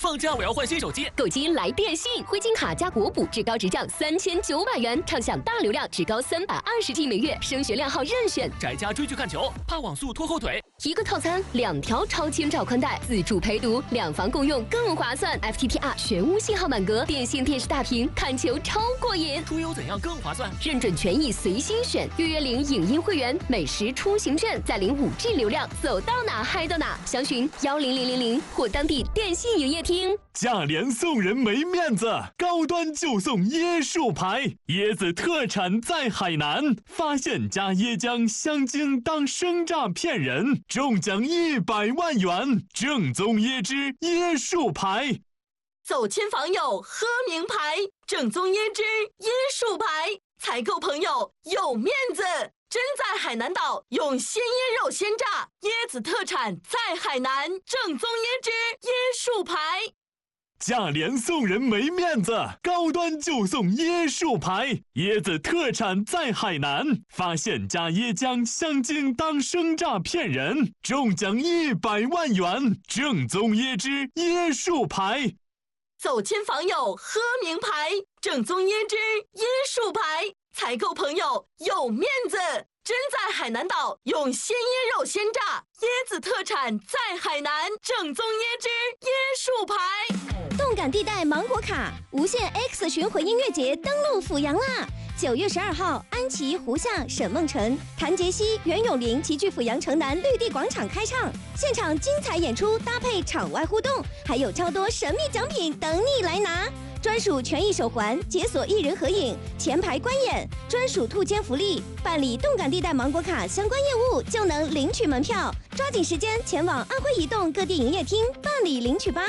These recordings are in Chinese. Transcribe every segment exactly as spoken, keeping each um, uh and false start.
放假我要换新手机， 购机来电信，汇金卡加国补，至高直降三千九百元，畅享大流量，至高三百二十 G 每月，升学量号任选。 宅家追剧看球，怕网速拖后腿。 一个套餐，两条超千兆宽带，自助陪读，两房共用更划算。F T T R 全屋信号满格，电信电视大屏，看球超过瘾。 出游怎样更划算？ 认准权益随心选，预约领影音会员，每时出行券，再领五 G 流量，走到哪嗨到哪。详询幺零零零零或当地电信营业厅。 价廉送人没面子，高端就送椰树牌，椰子特产在海南，发现加椰浆香精当生榨骗人，中奖一百万元，正宗椰汁椰树牌。 走亲访友喝名牌，正宗椰汁椰树牌，采购朋友有面子。真在海南岛用鲜椰肉鲜榨，椰子特产在海南，正宗椰汁椰树牌。 价廉送人没面子，高端就送椰树牌，椰子特产在海南，发现加椰浆香精当生榨骗人，中奖一百万元，正宗椰汁椰树牌。 走亲访友喝名牌，正宗椰汁椰树牌，采购朋友有面子。真在海南岛用鲜椰肉鲜榨，椰子特产在海南，正宗椰汁椰树牌。 动感地带芒果卡无限 X 巡回音乐节登陆阜阳啦！九月十二号，安琪、胡夏、沈梦辰、谭杰希、袁咏琳齐聚阜阳城南绿地广场开唱，现场精彩演出搭配场外互动，还有超多神秘奖品等你来拿。专属权益手环、解锁一人合影、前排观演、专属兔签福利，办理动感地带芒果卡相关业务就能领取门票，抓紧时间前往安徽移动各地营业厅办理领取吧。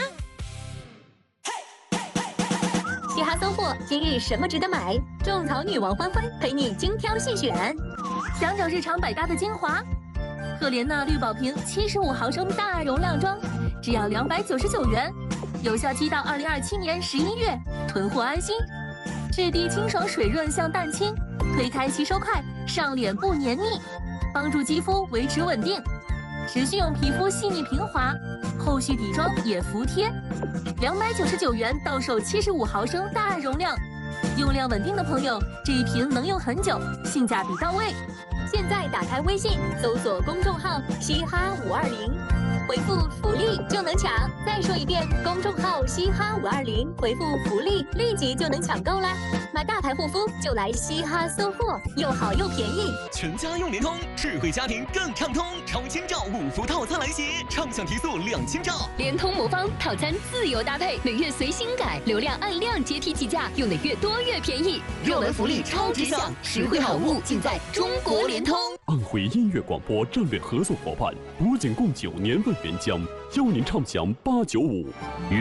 嘻哈搜货，今日什么值得买？种草女王欢欢陪你精挑细选，想找日常百搭的精华。赫莲娜绿宝瓶七十五毫升大容量装，只要两百九十九元。有效期到二零二七年十一月，囤货安心。质地清爽水润像蛋清，推开吸收快，上脸不黏腻，帮助肌肤维持稳定，持续用皮肤细腻平滑，后续底妆也服帖。两百九十九元到手七十五毫升大容量，用量稳定的朋友，这一瓶能用很久，性价比到位。现在打开微信，搜索公众号“嘻哈五二零”。回复福利就能抢，再说一遍，公众号嘻哈五二零，回复福利立即就能抢购啦！买大牌护肤就来嘻哈搜货，又好又便宜。 全家用联通，智慧家庭更畅通，超千兆五福套餐来袭，畅享提速两千兆。 联通魔方套餐自由搭配，每月随心改，流量按量阶梯起价，用的越多越便宜。热门福利超值享，实惠好物尽在中国联通。 安徽音乐广播战略合作伙伴，古井贡酒年份原浆，邀您畅享八九五。